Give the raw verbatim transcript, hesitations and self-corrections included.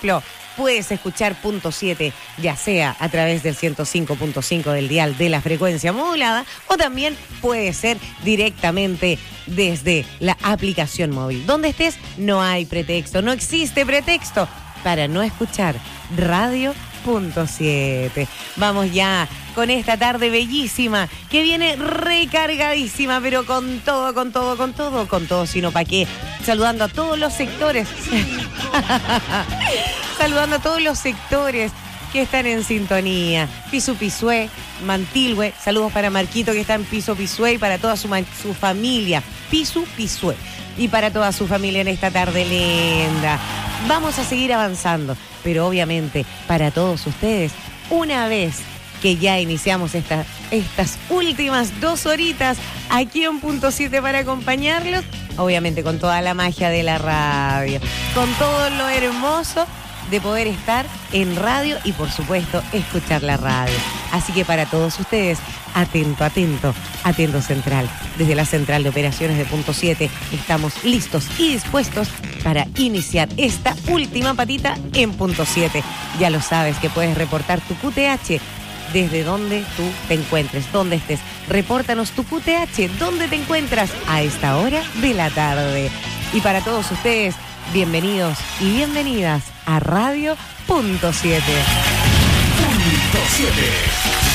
ejemplo, puedes escuchar Punto siete, ya sea a través del ciento cinco punto cinco del dial de la frecuencia modulada, o también puede ser directamente desde la aplicación móvil. Donde estés, no hay pretexto, no existe pretexto para no escuchar Radio Punto siete. Vamos ya con esta tarde bellísima que viene recargadísima, pero con todo, con todo, con todo, con todo, sino para qué. Saludando a todos los sectores. Saludando a todos los sectores que están en sintonía. Piso Pisué, Mantilhue, saludos para Marquito que está en Piso Pisué y para toda su, su familia. Piso Pisué y para toda su familia en esta tarde linda. Vamos a seguir avanzando, pero obviamente para todos ustedes, una vez que ya iniciamos esta, estas últimas dos horitas aquí en Punto siete para acompañarlos, obviamente con toda la magia de la radio, con todo lo hermoso de poder estar en radio y por supuesto escuchar la radio. Así que para todos ustedes, atento, atento, atento central. Desde la central de operaciones de Punto siete estamos listos y dispuestos para iniciar esta última patita en Punto siete. Ya lo sabes que puedes reportar tu Q T H desde donde tú te encuentres, donde estés. Repórtanos tu Q T H, donde te encuentras a esta hora de la tarde. Y para todos ustedes, bienvenidos y bienvenidas a Radio Punto siete. Punto siete.